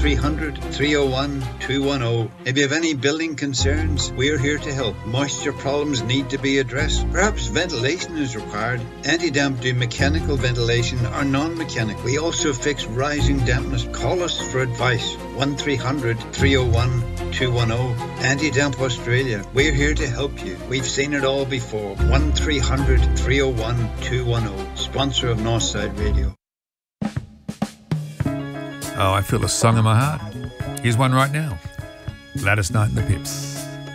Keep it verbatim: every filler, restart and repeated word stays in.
three hundred, three oh one, two one oh. If you have any building concerns, we're here to help. Moisture problems need to be addressed. Perhaps ventilation is required. Anti-damp do mechanical ventilation or non-mechanical. We also fix rising dampness. Call us for advice. one three hundred, three oh one, two one oh. Anti-Damp Australia. We're here to help you. We've seen it all before. one three hundred, three oh one, two one oh. Sponsor of Northside Radio. Oh, I feel a song in my heart. Here's one right now. Gladys Knight and the Pips.